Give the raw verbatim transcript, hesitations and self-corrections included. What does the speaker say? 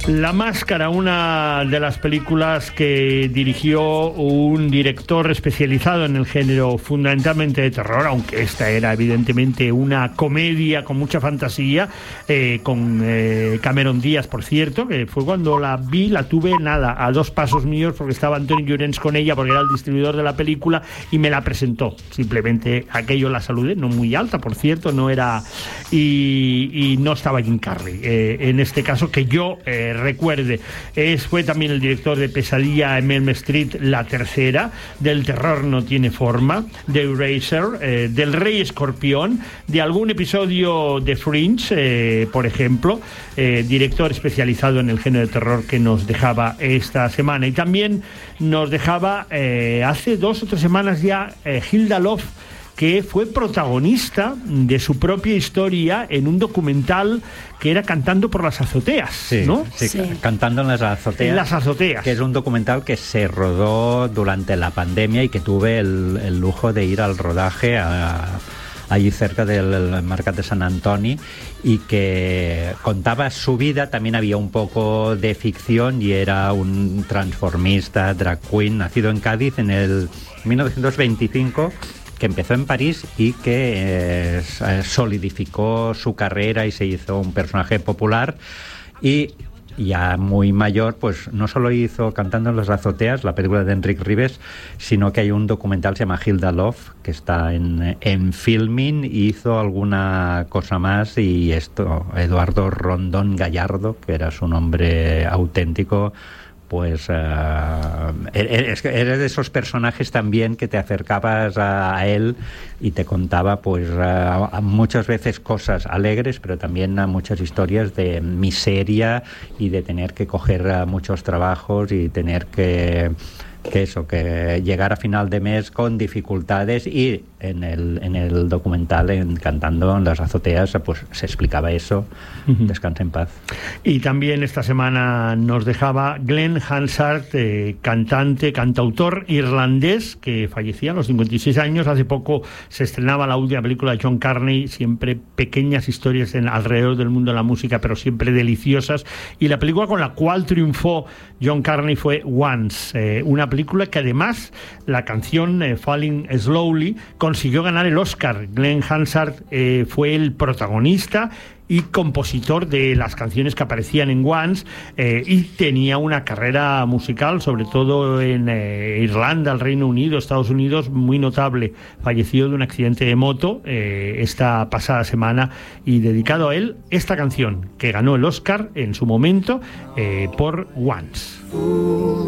La Máscara, una de las películas que dirigió un director especializado en el género fundamentalmente de terror, aunque esta era evidentemente una comedia con mucha fantasía, eh, con eh, Cameron Díaz, por cierto, que fue cuando la vi, la tuve nada, a dos pasos míos, porque estaba Antonio Llorens con ella, porque era el distribuidor de la película, y me la presentó. Simplemente aquello la saludé, no muy alta, por cierto, no era... Y, y no estaba Jim Carrey, eh, en este caso, que yo... Eh, recuerde, es, fue también el director de Pesadilla en Elm Street, la tercera, del Terror no tiene forma, de Eraser, eh, del Rey Escorpión, de algún episodio de Fringe, eh, por ejemplo, eh, director especializado en el género de terror que nos dejaba esta semana. Y también nos dejaba eh, hace dos o tres semanas ya eh, Hilda Love, que fue protagonista de su propia historia en un documental que era Cantando por las azoteas, sí, ¿no? Sí, sí, Cantando en las azoteas. En las azoteas. Que es un documental que se rodó durante la pandemia y que tuve el, el lujo de ir al rodaje a, allí cerca del Mercat de Sant Antoni, y que contaba su vida. También había un poco de ficción y era un transformista, drag queen, nacido en Cádiz en el mil novecientos veinticinco, que empezó en París y que eh, solidificó su carrera y se hizo un personaje popular. Y ya muy mayor, pues no solo hizo Cantando en las azoteas, la película de Enric Ribes, sino que hay un documental, se llama Hilda Love, que está en, en Filmin, y hizo alguna cosa más. Y esto, Eduardo Rondón Gallardo, que era su nombre auténtico, pues uh, eres, eres de esos personajes también que te acercabas a, a él y te contaba pues uh, a muchas veces cosas alegres, pero también a muchas historias de miseria y de tener que coger uh, muchos trabajos y tener que que eso, que llegar a final de mes con dificultades. Y en el, en el documental, en Cantando en las azoteas, pues se explicaba eso. Uh-huh. Descansa en paz. Y también esta semana nos dejaba Glenn Hansard, eh, cantante, cantautor irlandés, que fallecía a los cincuenta y seis años. Hace poco se estrenaba la última película de John Carney, siempre pequeñas historias en, alrededor del mundo de la música, pero siempre deliciosas. Y la película con la cual triunfó John Carney fue Once, eh, una película que además la canción eh, Falling Slowly consiguió ganar el Oscar. Glenn Hansard eh, fue el protagonista y compositor de las canciones que aparecían en Once, eh, y tenía una carrera musical, sobre todo en eh, Irlanda, el Reino Unido, Estados Unidos, muy notable. Falleció de un accidente de moto eh, esta pasada semana, y dedicado a él esta canción que ganó el Oscar en su momento eh, por Once.